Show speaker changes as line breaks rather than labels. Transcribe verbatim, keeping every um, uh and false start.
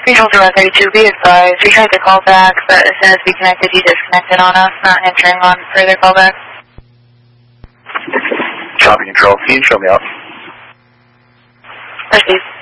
Control to one thirty-two, be advised. We tried to call back, but as soon as we connected, you disconnected on us, not answering on further callback.
Copy Control. Can you show me out?
Proceed.